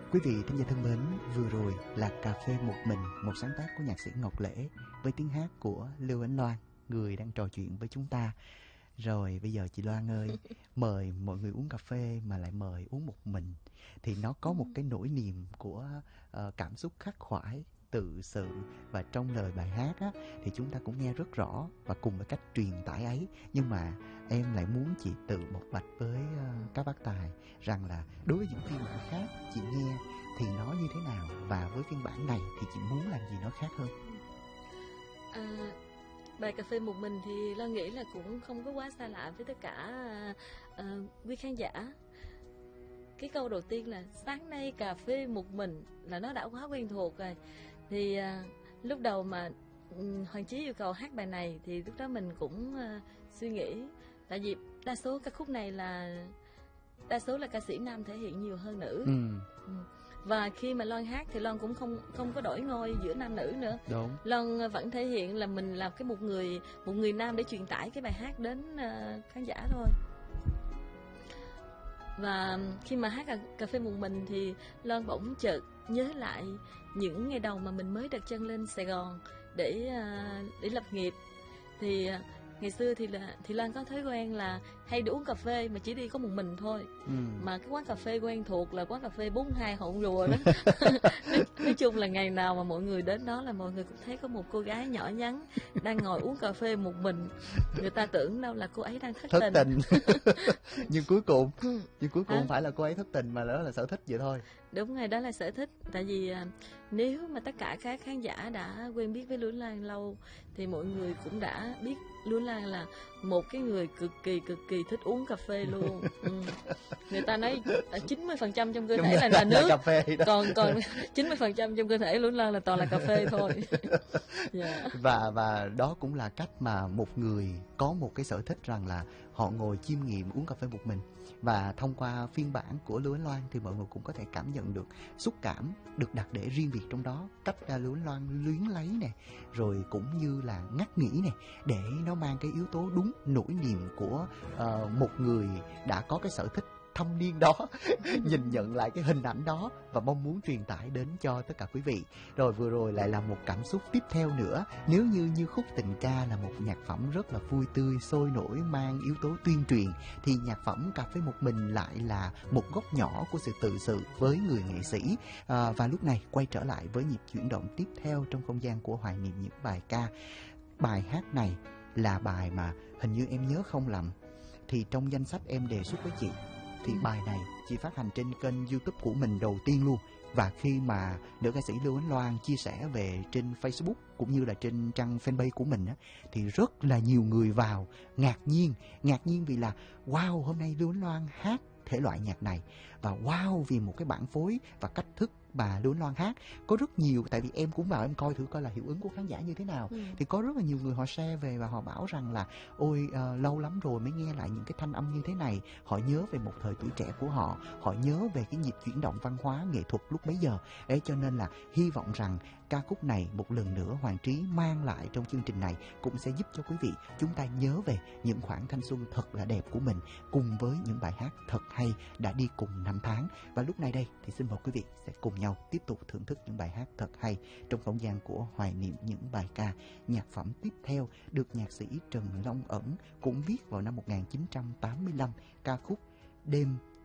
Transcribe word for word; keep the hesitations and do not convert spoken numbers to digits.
Quý vị thính giả thân mến, vừa rồi là Cà phê một mình, một sáng tác của nhạc sĩ Ngọc Lễ với tiếng hát của Lưu Ánh Loan, người đang trò chuyện với chúng ta. Rồi bây giờ chị Loan ơi, mời mọi người uống cà phê mà lại mời uống một mình thì nó có một cái nỗi niềm của uh, cảm xúc khắc khoải, tự sự, và trong lời bài hát á, thì chúng ta cũng nghe rất rõ và cùng với cách truyền tải ấy. Nhưng mà em lại muốn chị tự bộc bạch với uh, các bác tài rằng là đối với những phiên bản khác chị nghe thì nó như thế nào, và với phiên bản này thì chị muốn làm gì nó khác hơn. À, bài Cà phê một mình thì Loan nghĩ là cũng không có quá xa lạ với tất cả uh, quý khán giả. Cái câu đầu tiên là sáng nay cà phê một mình là nó đã quá quen thuộc rồi. Thì uh, lúc đầu mà um, Hoàng Chí yêu cầu hát bài này thì lúc đó mình cũng uh, suy nghĩ, tại vì đa số ca khúc này là đa số là ca sĩ nam thể hiện nhiều hơn nữ. Ừ. Ừ. Và khi mà Loan hát thì Loan cũng không không có đổi ngôi giữa nam nữ nữa. Đúng. Loan vẫn thể hiện là mình là cái một người một người nam để truyền tải cái bài hát đến uh, khán giả thôi. Và khi mà hát cà, cà phê một mình thì Loan bỗng chợt nhớ lại những ngày đầu mà mình mới đặt chân lên Sài Gòn để uh, để lập nghiệp. Thì uh, ngày xưa thì là thì Loan có thói quen là hay đi uống cà phê mà chỉ đi có một mình thôi. Ừ. Mà cái quán cà phê quen thuộc là quán cà phê bốn hai Hậu Rùa đó. nói, nói chung là ngày nào mà mọi người đến đó là mọi người cũng thấy có một cô gái nhỏ nhắn đang ngồi uống cà phê một mình. Người ta tưởng đâu là cô ấy đang thất, thất tình, tình. nhưng cuối cùng nhưng cuối cùng không phải là cô ấy thất tình mà đó là sở thích vậy thôi. Đúng rồi, đó là sở thích. Tại vì à, nếu mà tất cả các khán giả đã quen biết với Lưu Ánh Loan lâu thì mọi người cũng đã biết Lưu Ánh Loan là một cái người cực kỳ cực kỳ thích uống cà phê luôn. Ừ. Người ta nói chín mươi phần trăm trong cơ thể là, là nước, cà phê đó. còn còn chín mươi phần trăm trong cơ thể Lưu Ánh Loan là toàn là cà phê thôi. Yeah. Và và đó cũng là cách mà một người có một cái sở thích rằng là họ ngồi chiêm nghiệm uống cà phê một mình. Và thông qua phiên bản của Lưu Ánh Loan thì mọi người cũng có thể cảm nhận được xúc cảm được đặt để riêng biệt trong đó, cách Lưu Ánh Loan luyến lấy nè, rồi cũng như là ngắt nghĩ nè, để nó mang cái yếu tố đúng nỗi niềm của uh, một người đã có cái sở thích thâm niên đó, nhìn nhận lại cái hình ảnh đó và mong muốn truyền tải đến cho tất cả quý vị. Rồi vừa rồi lại là một cảm xúc tiếp theo nữa. Nếu như Như Khúc Tình Ca là một nhạc phẩm rất là vui tươi, sôi nổi, mang yếu tố tuyên truyền, thì nhạc phẩm Cà Phê Một Mình lại là một góc nhỏ của sự tự sự với người nghệ sĩ. À, và lúc này quay trở lại với nhịp chuyển động tiếp theo trong không gian của hoài niệm những bài ca. Bài hát này là bài mà hình như em nhớ không lầm thì trong danh sách em đề xuất với chị thì bài này chị phát hành trên kênh YouTube của mình đầu tiên luôn. Và khi mà nữ ca sĩ Lưu Ánh Loan chia sẻ về trên Facebook cũng như là trên trang fanpage của mình á, thì rất là nhiều người vào ngạc nhiên, ngạc nhiên vì là wow, hôm nay Lưu Ánh Loan hát thể loại nhạc này, và wow vì một cái bản phối và cách thức bà Lưu Ánh Loan hát. Có rất nhiều, tại vì em cũng vào em coi thử coi là hiệu ứng của khán giả như thế nào. Ừ. Thì có rất là nhiều người họ share về và họ bảo rằng là ôi uh, lâu lắm rồi mới nghe lại những cái thanh âm như thế này. Họ nhớ về một thời tuổi trẻ của họ, họ nhớ về cái nhịp chuyển động văn hóa nghệ thuật lúc bấy giờ. Đấy, cho nên là hy vọng rằng ca khúc này một lần nữa Hoàng Trí mang lại trong chương trình này cũng sẽ giúp cho quý vị chúng ta nhớ về những khoảng thanh xuân thật là đẹp của mình, cùng với những bài hát thật hay đã đi cùng năm tháng. Và lúc này đây thì xin mời quý vị sẽ cùng nhau tiếp tục thưởng thức những bài hát thật hay trong không gian của hoài niệm những bài ca. Nhạc phẩm tiếp theo được nhạc sĩ Trần Long Ẩn cũng viết vào năm một nghìn chín trăm tám mươi lăm, ca khúc Đêm